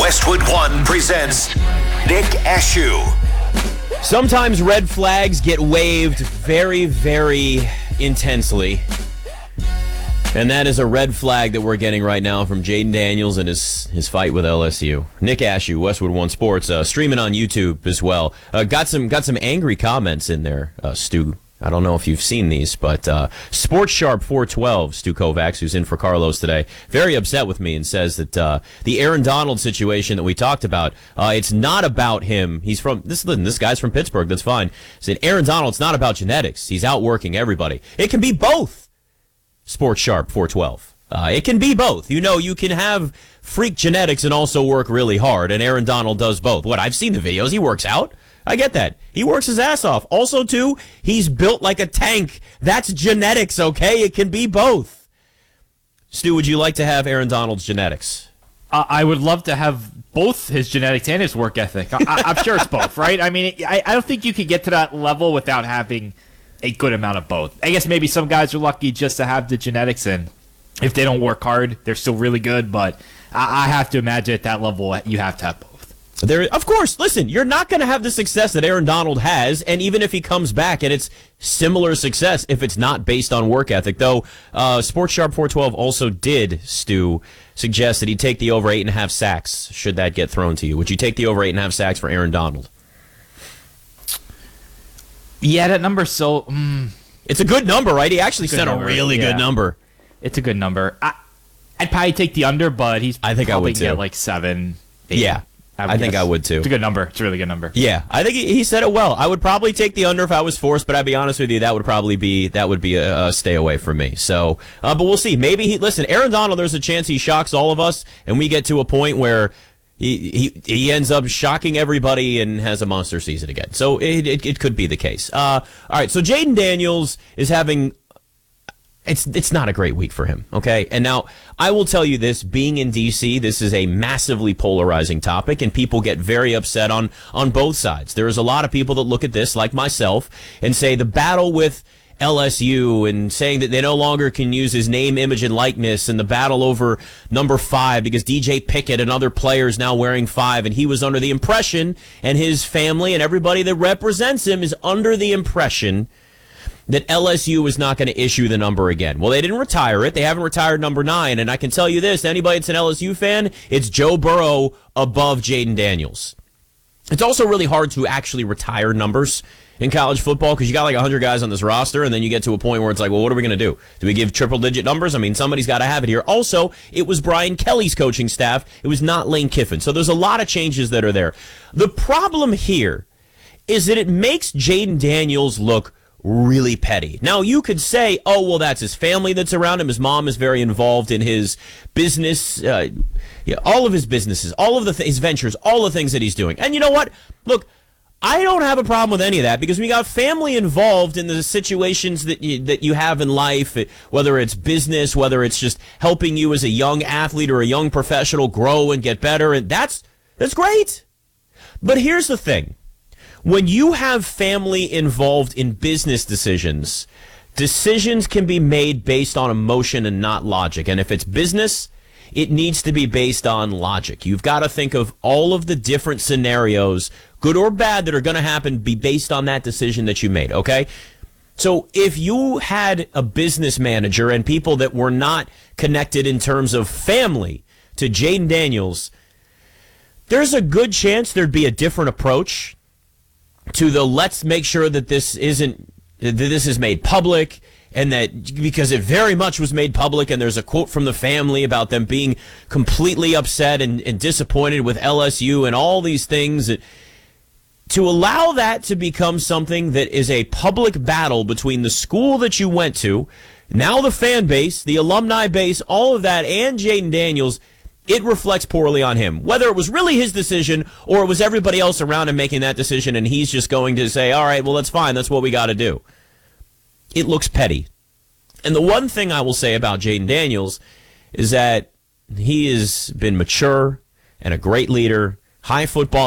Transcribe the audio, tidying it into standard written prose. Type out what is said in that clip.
Westwood One presents Nick Ashew. Sometimes red flags get waved very, very intensely. And that is a red flag that we're getting right now from Jayden Daniels and his fight with LSU. Nick Ashew, Westwood One Sports, streaming on YouTube as well. Got some angry comments in there, Stu. I don't know if you've seen these, but Sports Sharp 412, Stu Kovacs, who's in for Carlos today, very upset with me and says that the Aaron Donald situation that we talked about, it's not about him. He's from this guy's from Pittsburgh. That's fine. He said Aaron Donald, it's not about genetics. He's outworking everybody. It can be both. Sports Sharp 412. It can be both. You know, you can have freak genetics and also work really hard, and Aaron Donald does both. I've seen the videos. He works out. I get that. He works his ass off. Also, too, he's built like a tank. That's genetics, okay? It can be both. Stu, would you like to have Aaron Donald's genetics? I would love to have both his genetics and his work ethic. I'm sure it's both, right? I mean, I don't think you could get to that level without having a good amount of both. I guess maybe some guys are lucky just to have the genetics, and if they don't work hard, they're still really good. But I have to imagine at that level, you have to have both. Of course, listen, you're not going to have the success that Aaron Donald has, and even if he comes back and it's similar success if it's not based on work ethic. Though Sports Sharp 412 also did, Stu, suggest that he'd take the over 8.5 sacks should that get thrown to you. Would you take the over 8.5 sacks for Aaron Donald? Yeah, that number's so... It's a good number, right? He actually sent a really good number. It's a good number. I'd probably take the under, but I think I would too. Get like 7, 8. Yeah. I think I would too. It's a good number. It's a really good number. Yeah, I think he said it well. I would probably take the under if I was forced, but I'd be honest with you, that would be a stay away from me. So, but we'll see. Maybe listen, Aaron Donald, there's a chance he shocks all of us, and we get to a point where he ends up shocking everybody and has a monster season again. So it could be the case. All right, so Jayden Daniels is having. It's not a great week for him, okay? And now, I will tell you this, being in D.C., this is a massively polarizing topic, and people get very upset on both sides. There is a lot of people that look at this, like myself, and say the battle with LSU and saying that they no longer can use his name, image, and likeness, and the battle over number 5 because DJ Pickett and other players now wearing 5, and he was under the impression, and his family and everybody that represents him is under the impression that LSU is not going to issue the number again. Well, they didn't retire it. They haven't retired number 9. And I can tell you this, anybody that's an LSU fan, it's Joe Burrow above Jayden Daniels. It's also really hard to actually retire numbers in college football because you got like 100 guys on this roster, and then you get to a point where it's like, well, what are we going to do? Do we give triple-digit numbers? I mean, somebody's got to have it here. Also, it was Brian Kelly's coaching staff. It was not Lane Kiffin. So there's a lot of changes that are there. The problem here is that it makes Jayden Daniels look really petty. Now, you could say, oh, well, that's his family that's around him. His mom is very involved in his business, all of his businesses, all of his ventures, all the things that he's doing. And you know what? Look, I don't have a problem with any of that because we got family involved in the situations that you have in life, whether it's business, whether it's just helping you as a young athlete or a young professional grow and get better. And that's great. But here's the thing. When you have family involved in business decisions can be made based on emotion and not logic. And if it's business, it needs to be based on logic. You've got to think of all of the different scenarios, good or bad, that are going to happen, be based on that decision that you made, okay? So if you had a business manager and people that were not connected in terms of family to Jayden Daniels, there's a good chance there'd be a different approach to the let's make sure that this is made public, and that because it very much was made public, and there's a quote from the family about them being completely upset and disappointed with LSU and all these things. To allow that to become something that is a public battle between the school that you went to, now the fan base, the alumni base, all of that, and Jayden Daniels, it reflects poorly on him. Whether it was really his decision or it was everybody else around him making that decision and he's just going to say, all right, well, that's fine. That's what we got to do. It looks petty. And the one thing I will say about Jayden Daniels is that he has been mature and a great leader, high football